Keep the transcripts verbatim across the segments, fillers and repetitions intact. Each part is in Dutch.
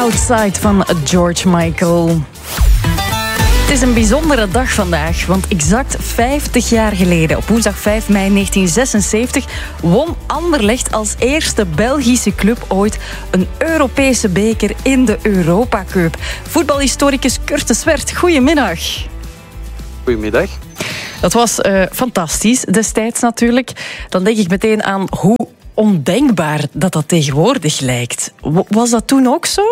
Outside van George Michael. Het is een bijzondere dag vandaag, want exact vijftig jaar geleden, op woensdag vijf mei negentien zesenzeventig, won Anderlecht als eerste Belgische club ooit een Europese beker in de Europa Cup. Voetbalhistoricus Kurt de Swert, goedemiddag. Goedemiddag. Dat was uh, fantastisch, destijds natuurlijk. Dan denk ik meteen aan hoe ondenkbaar dat dat tegenwoordig lijkt. Was dat toen ook zo?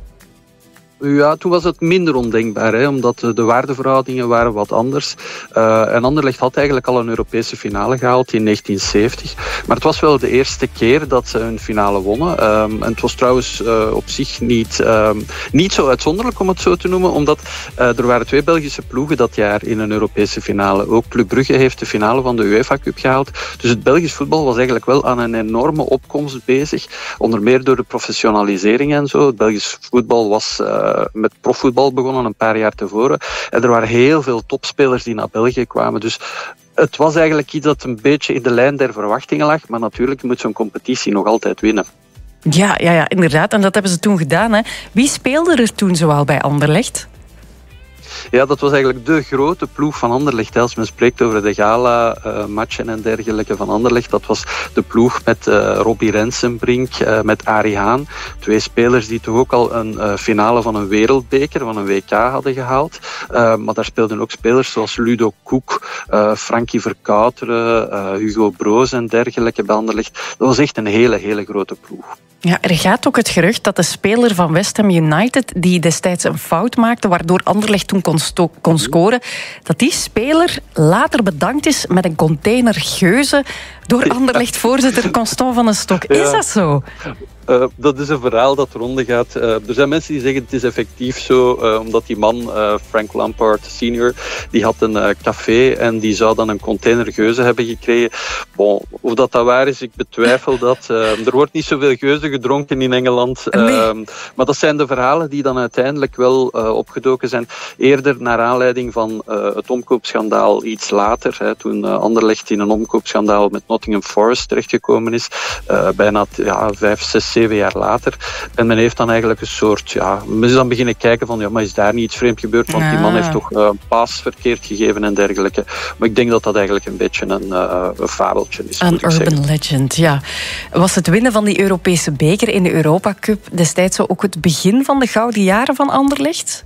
Ja, toen was het minder ondenkbaar, hè, omdat de waardeverhoudingen waren wat anders. Uh, en Anderlecht had eigenlijk al een Europese finale gehaald in negentien zeventig. Maar het was wel de eerste keer dat ze een finale wonnen. Um, en het was trouwens uh, op zich niet, um, niet zo uitzonderlijk om het zo te noemen, omdat uh, er waren twee Belgische ploegen dat jaar in een Europese finale. Ook Club Brugge heeft de finale van de UEFA Cup gehaald. Dus het Belgisch voetbal was eigenlijk wel aan een enorme opkomst bezig. Onder meer door de professionalisering en zo. Het Belgisch voetbal was Uh, met profvoetbal begonnen een paar jaar tevoren. En er waren heel veel topspelers die naar België kwamen. Dus het was eigenlijk iets dat een beetje in de lijn der verwachtingen lag. Maar natuurlijk moet zo'n competitie nog altijd winnen. Ja, ja, ja, inderdaad. En dat hebben ze toen gedaan. Hè. Wie speelde er toen zoal bij Anderlecht? Ja, dat was eigenlijk de grote ploeg van Anderlecht. Als men spreekt over de gala-matchen uh, en dergelijke van Anderlecht, dat was de ploeg met uh, Robbie Rensenbrink, uh, met Arie Haan. Twee spelers die toch ook al een uh, finale van een wereldbeker, van een W K hadden gehaald. Uh, maar daar speelden ook spelers zoals Ludo Koek, uh, Frankie Verkouteren, uh, Hugo Broos en dergelijke bij Anderlecht. Dat was echt een hele, hele grote ploeg. Ja, er gaat ook het gerucht dat de speler van West Ham United, die destijds een fout maakte, waardoor Anderlecht toen kon, sto- kon scoren, dat die speler later bedankt is met een container geuzen door Anderlecht-voorzitter Constant van den Stok. Is ja. dat zo? Uh, dat is een verhaal dat ronde gaat. Uh, er zijn mensen die zeggen het is effectief zo, uh, omdat die man, uh, Frank Lampard senior, die had een uh, café en die zou dan een container geuzen hebben gekregen. Bon, of dat dat waar is, ik betwijfel dat. Uh, er wordt niet zoveel geuzen gedronken in Engeland. Uh, nee. Maar dat zijn de verhalen die dan uiteindelijk wel uh, opgedoken zijn. Eerder naar aanleiding van uh, het omkoopschandaal iets later, hè, toen uh, Anderlecht in een omkoopschandaal met Nottingham Forest terechtgekomen is. Uh, bijna ja, vijf, zes, zeven jaar later. En men heeft dan eigenlijk een soort, ja, men is dan beginnen kijken van, ja, maar is daar niet iets vreemd gebeurd? Want die man heeft toch uh, een paas verkeerd gegeven en dergelijke. Maar ik denk dat dat eigenlijk een beetje een, uh, een fabeltje is. Een urban zeggen. legend, ja. Was het winnen van die Europese beker in de Europa Cup destijds ook het begin van de gouden jaren van Anderlecht?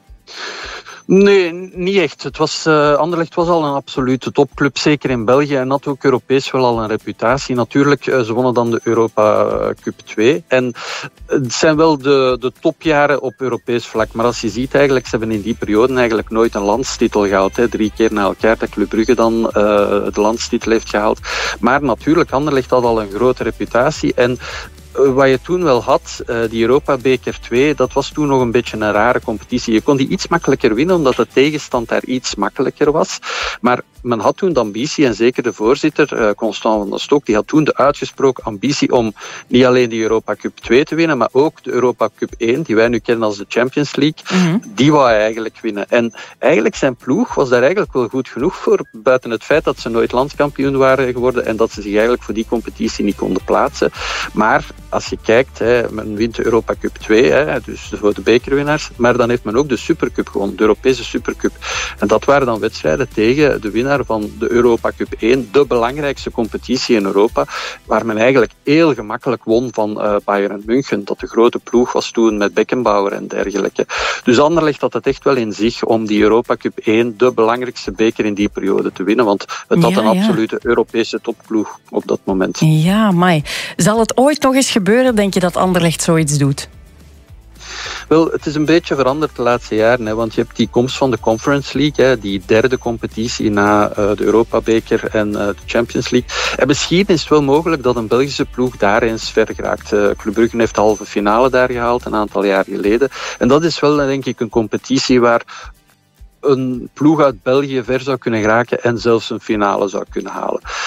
Nee, niet echt. Het was, uh, Anderlecht was al een absolute topclub, zeker in België, en had ook Europees wel al een reputatie. Natuurlijk, uh, ze wonnen dan de Europa Cup twee. En het zijn wel de, de topjaren op Europees vlak. Maar als je ziet, eigenlijk, ze hebben in die periode eigenlijk nooit een landstitel gehaald. Hè. Drie keer na elkaar dat Club Brugge dan uh, de landstitel heeft gehaald. Maar natuurlijk, Anderlecht had al een grote reputatie. En wat je toen wel had, die Europa-beker twee, dat was toen nog een beetje een rare competitie. Je kon die iets makkelijker winnen, omdat de tegenstand daar iets makkelijker was. Maar men had toen de ambitie, en zeker de voorzitter, Constant van den Stok, die had toen de uitgesproken ambitie om niet alleen de Europa Cup twee te winnen, maar ook de Europa Cup één, die wij nu kennen als de Champions League, mm-hmm. die wou hij eigenlijk winnen. En eigenlijk zijn ploeg was daar eigenlijk wel goed genoeg voor, buiten het feit dat ze nooit landskampioen waren geworden en dat ze zich eigenlijk voor die competitie niet konden plaatsen. Maar als je kijkt, hè, men wint de Europa Cup twee, hè, dus voor de bekerwinnaars, maar dan heeft men ook de Supercup gewonnen, de Europese Supercup. En dat waren dan wedstrijden tegen de winnaar van de Europa Cup één, de belangrijkste competitie in Europa, waar men eigenlijk heel gemakkelijk won van uh, Bayern München, dat de grote ploeg was toen met Beckenbauer en dergelijke. Dus Anderlecht had het echt wel in zich om die Europa Cup één, de belangrijkste beker in die periode, te winnen, want het had ja, een absolute ja. Europese topploeg op dat moment. Ja, amai. Zal het ooit nog eens gebeuren, denk je, dat Anderlecht zoiets doet? Wel, het is een beetje veranderd de laatste jaren, hè, want je hebt die komst van de Conference League, hè, die derde competitie na uh, de Europa-beker en uh, de Champions League. En misschien is het wel mogelijk dat een Belgische ploeg daar eens ver geraakt. Uh, Club Brugge heeft de halve finale daar gehaald, een aantal jaar geleden. En dat is wel, denk ik, een competitie waar een ploeg uit België ver zou kunnen geraken en zelfs een finale zou kunnen halen.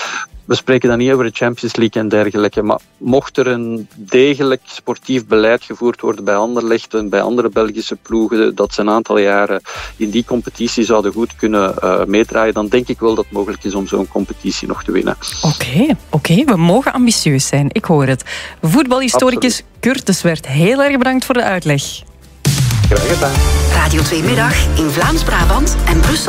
we spreken dan niet over de Champions League en dergelijke, maar mocht er een degelijk sportief beleid gevoerd worden bij Anderlecht en bij andere Belgische ploegen, dat ze een aantal jaren in die competitie zouden goed kunnen uh, meedraaien, dan denk ik wel dat het mogelijk is om zo'n competitie nog te winnen. Oké, okay, oké, okay. We mogen ambitieus zijn, ik hoor het. Voetbalhistoricus Kurt de Swert, heel erg bedankt voor de uitleg. Graag gedaan. Radio twee Middag in Vlaams-Brabant en Brussel.